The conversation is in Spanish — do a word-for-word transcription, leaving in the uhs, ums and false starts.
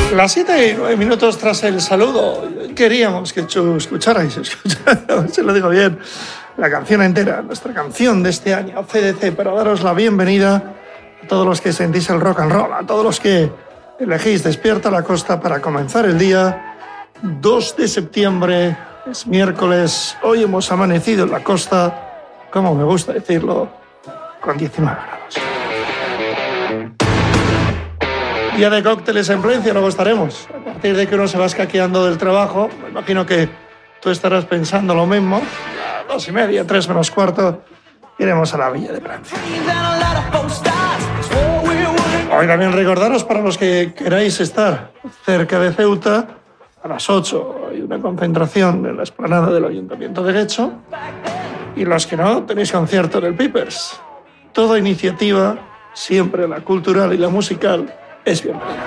Las siete y nueve minutos tras el saludo. Queríamos que escucharais, escucharais, se lo digo bien, la canción entera, nuestra canción de este año, C D C, para daros la bienvenida a todos los que sentís el rock and roll, a todos los que elegís Despierta la Costa para comenzar el día. dos de septiembre, es miércoles, hoy hemos amanecido en la costa, como me gusta decirlo, con diecinueve grados. Día de cócteles en Plencia, luego estaremos. A partir de que uno se va escaqueando del trabajo, me imagino que tú estarás pensando lo mismo. A las dos y media, tres menos cuarto, iremos a la Villa de Plencia. Hoy también recordaros, para los que queráis estar cerca de Ceuta, a las ocho hay una concentración en la explanada del Ayuntamiento de Guecho. Y los que no, tenéis concierto en el Pipers. Toda iniciativa, siempre la cultural y la musical, es bienvenida.